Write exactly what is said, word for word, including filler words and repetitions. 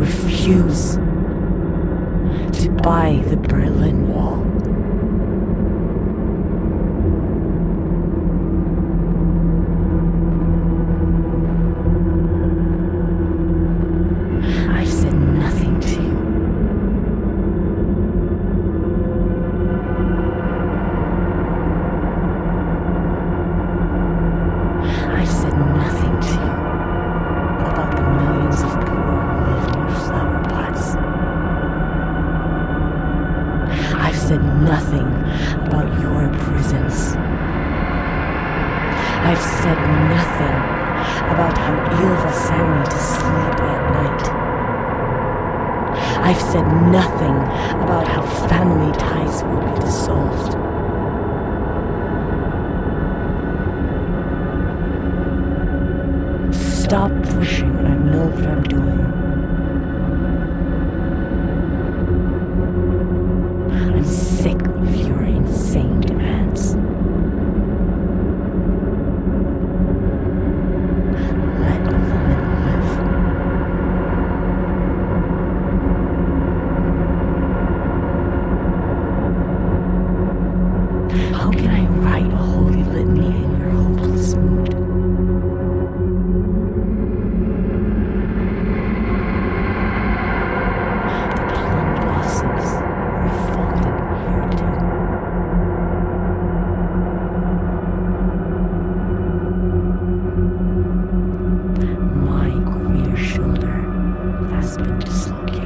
refuse to buy the Berlin Wall. I've said nothing to you. I've said nothing to you about the millions of poor who live in your flower pots. I've said nothing about your prisons. I've said nothing about how Ylva sang me to sleep at night. I've said nothing about how family ties will be dissolved. Stop pushing. I know what I'm doing. I'm sick of your insane demands. Let a woman live. How can I write a holy litany in your hopeless mood? My queer shoulder has been dislocated.